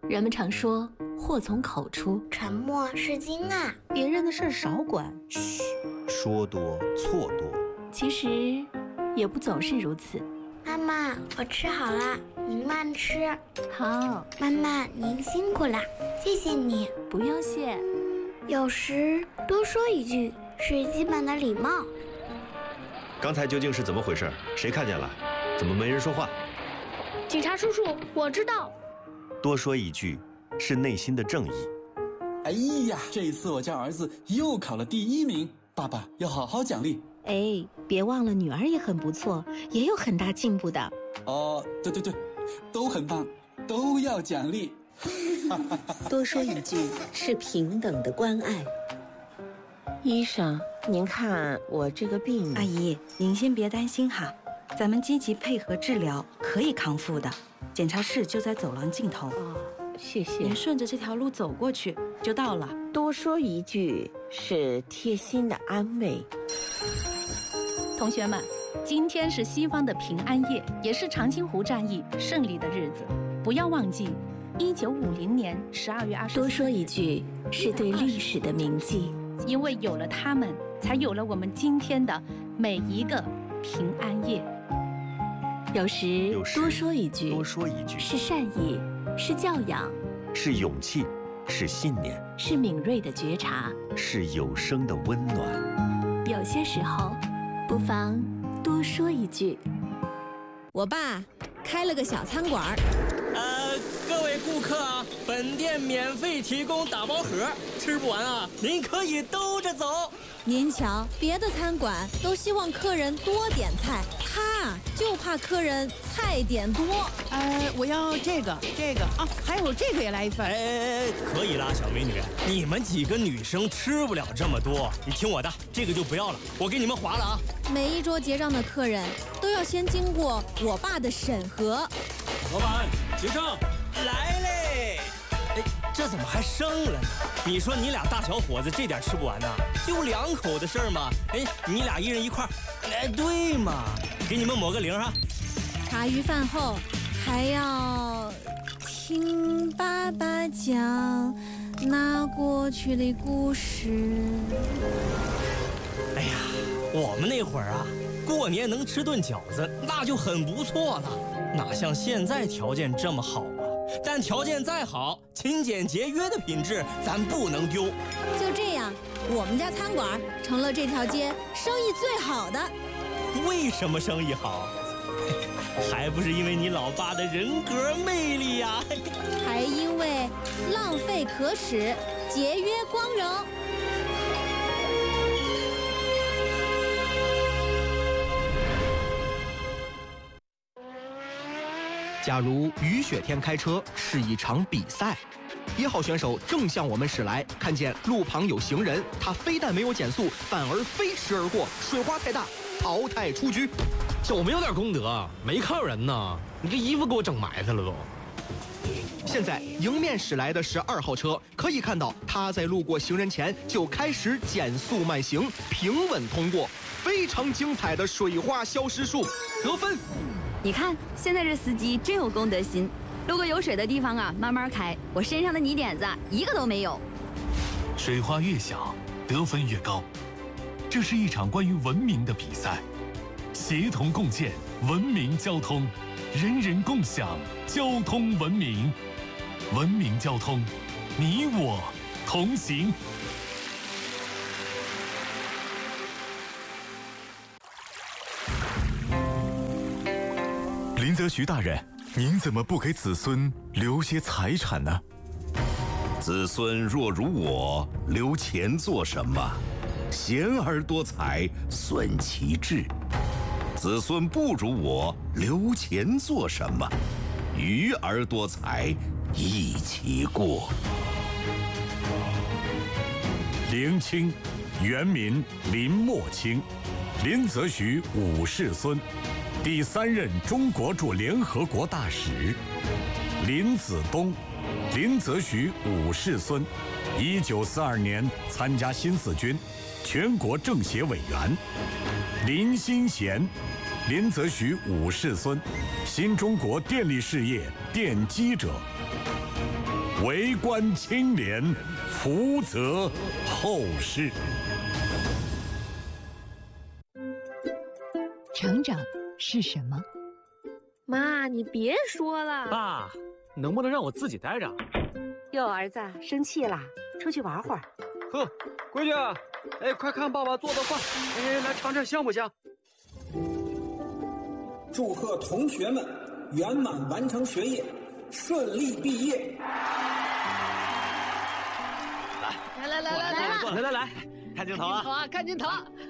人们常说祸从口出， 沉默是金啊。 别人的事少管。 嘘，说多错多。 其实也不总是如此。 妈妈，我吃好了，您慢吃。 好。 妈妈，您辛苦了，谢谢你。 不用谢。 有时多说一句是基本的礼貌。 刚才究竟是怎么回事？谁看见了？怎么没人说话？ 警察叔叔，我知道。 多说一句是内心的正义。 哎呀，这次我家儿子又考了第1名，爸爸要好好奖励。 哎，别忘了女儿也很不错，也有很大进步的。 哦，对，都很棒，都要奖励。 多说一句是平等的关爱。 医生，您看我这个病…… 阿姨，您先别担心哈，咱们积极配合治疗，可以康复的。检查室就在走廊尽头。 哦，谢谢。 您顺着这条路走过去就到了。 多说一句是贴心的安慰。 同学们，今天是西方的平安夜，也是长津湖战役胜利的日子。不要忘记，1950年12月24日。 多说一句是对历史的铭记， 因为有了他们，才有了我们今天的每一个平安夜。 有时多说一句是善意，是教养， 是勇气，是信念， 是敏锐的觉察， 是有声的温暖。 有些时候不妨多说一句。 我爸开了个小餐馆。 各位顾客啊，本店免费提供打包盒，吃不完啊，您可以兜着走。 您瞧，别的餐馆都希望客人多点菜，他就怕客人菜点多。 我要这个啊，还有这个也来一份。 可以啦，小美女，你们几个女生吃不了这么多，你听我的，这个就不要了，我给你们划了啊。 每一桌结账的客人都要先经过我爸的审核。 老板，结账来嘞！哎，这怎么还剩了呢？你说你俩大小伙子这点吃不完呐？就2口的事儿嘛。哎，你俩1人1块。哎，对嘛，给你们抹个0哈。 茶余饭后还要听爸爸讲那过去的故事。 哎呀，我们那会儿啊，过年能吃顿饺子那就很不错了，哪像现在条件这么好啊？但条件再好，勤俭节约的品质咱不能丢。 就这样，我们家餐馆成了这条街生意最好的。 为什么生意好？还不是因为你老爸的人格魅力呀！ 还因为浪费可耻，节约光荣。 假如雨雪天开车是一场比赛，1号选手正向我们驶来，看见路旁有行人，他非但没有减速，反而飞驰而过，水花太大，淘汰出局。 有没有点功德？没看到人呢，你这衣服给我整埋汰了都。 现在迎面驶来的是2号车，可以看到他在路过行人前就开始减速慢行，平稳通过，非常精彩的水花消失术，得分。 你看，现在这司机真有公德心，路过有水的地方啊，慢慢开。我身上的泥点子一个都没有。 水花越小，得分越高。这是一场关于文明的比赛，协同共建文明交通，人人共享交通文明。文明交通，你我同行。 林则徐大人，您怎么不给子孙留些财产呢？ 子孙若如我，留钱做什么？贤而多财，损其志。子孙不如我，留钱做什么？愚而多财，益其过。 林清，原名林默清，林则徐5世孙，第3任中国驻联合国大使。林子东，林则徐5世孙，1942年参加新四军，全国政协委员。林新贤，林则徐5世孙，新中国电力事业奠基者。 为官清廉，福泽后世。 成长是什么？ 妈，你别说了。 爸，能不能让我自己待着？ 哟，儿子生气啦，出去玩会儿。 呵，闺女，哎，快看爸爸做的饭，哎，来尝尝香不香？ 祝贺同学们圆满完成学业，顺利毕业。 来， 看镜头啊！ 看镜头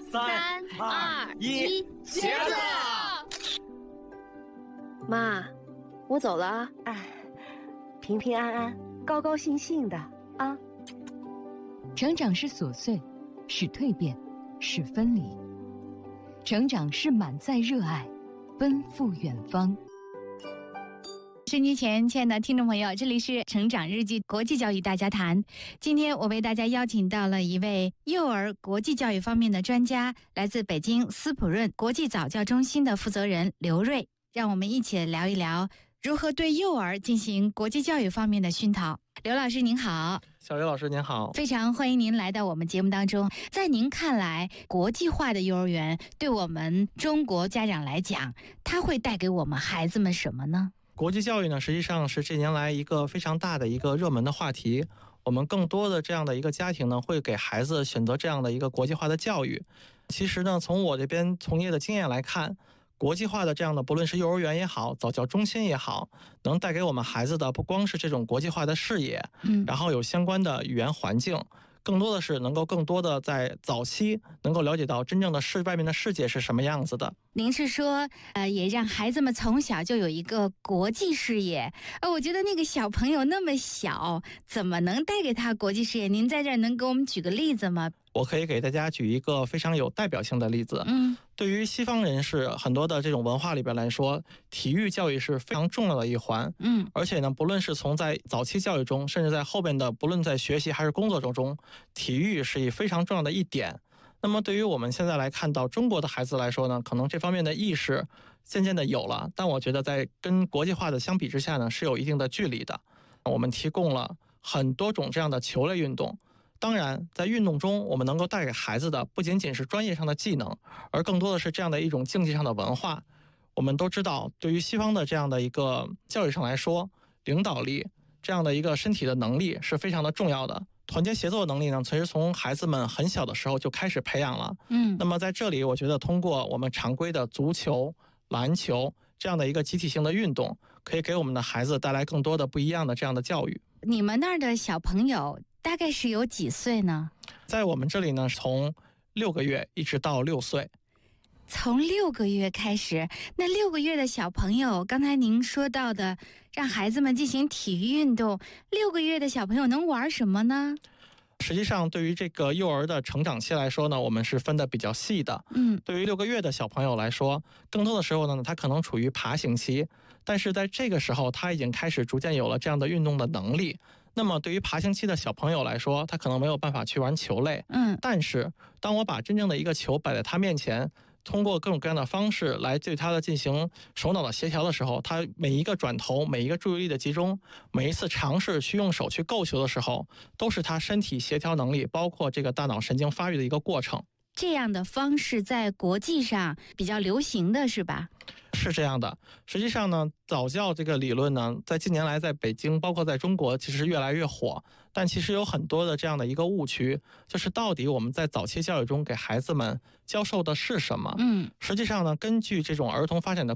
！3、2、1，茄子！妈，我走了啊！ 哎，平平安安，高高兴兴的啊！ 成长是琐碎，是蜕变，是分离；成长是满载热爱，奔赴远方。 收音机前，亲爱的听众朋友，这里是成长日记国际教育大家谈。今天我为大家邀请到了一位幼儿国际教育方面的专家，来自北京斯普润国际早教中心的负责人刘瑞，让我们一起聊一聊如何对幼儿进行国际教育方面的熏陶。刘老师您好。 小刘老师您好， 非常欢迎您来到我们节目当中。在您看来，国际化的幼儿园对我们中国家长来讲，它会带给我们孩子们什么呢？ 国际教育呢，实际上是这年来一个非常大的一个热门的话题。我们更多的这样的一个家庭呢，会给孩子选择这样的一个国际化的教育。其实呢，从我这边从业的经验来看，国际化的这样的不论是幼儿园也好，早教中心也好，能带给我们孩子的不光是这种国际化的视野，然后有相关的语言环境，更多的是能够更多的在早期能够了解到真正的外面的世界是什么样子的。 您是说也让孩子们从小就有一个国际视野？我觉得那个小朋友那么小，怎么能带给他国际视野？您在这儿能给我们举个例子吗？ 我可以给大家举一个非常有代表性的例子。对于西方人士很多的这种文化里边来说，体育教育是非常重要的一环。而且呢，不论是从在早期教育中，甚至在后边的，不论在学习还是工作中，体育是一非常重要的一点。那么对于我们现在来看到中国的孩子来说呢，可能这方面的意识渐渐的有了，但我觉得在跟国际化的相比之下呢，是有一定的距离的。我们提供了很多种这样的球类运动。当然，在运动中，我们能够带给孩子的不仅仅是专业上的技能，而更多的是这样的一种竞技上的文化。我们都知道，对于西方的这样的一个教育上来说，领导力这样的一个身体的能力是非常的重要的。团结协作的能力呢，其实从孩子们很小的时候就开始培养了。那么在这里，我觉得通过我们常规的足球、篮球这样的一个集体性的运动，可以给我们的孩子带来更多的不一样的这样的教育。 你们那儿的小朋友大概是有几岁呢？ 在我们这里呢，从6个月一直到6岁。 从6个月开始，那6个月的小朋友，刚才您说到的，让孩子们进行体育运动，6个月的小朋友能玩什么呢？ 实际上，对于这个幼儿的成长期来说呢，我们是分得比较细的。对于6个月的小朋友来说，更多的时候呢，他可能处于爬行期，但是在这个时候，他已经开始逐渐有了这样的运动的能力。那么对于爬行期的小朋友来说，他可能没有办法去玩球类。但是当我把真正的一个球摆在他面前，通过各种各样的方式来对他的进行手脑的协调的时候，他每一个转头，每一个注意力的集中，每一次尝试去用手去够球的时候，都是他身体协调能力，包括这个大脑神经发育的一个过程。 这样的方式在国际上比较流行的是吧？ 是这样的。实际上呢，早教这个理论呢，在近年来在北京，包括在中国，其实越来越火。但其实有很多的这样的一个误区，就是到底我们在早期教育中给孩子们教授的是什么？实际上呢，根据这种儿童发展的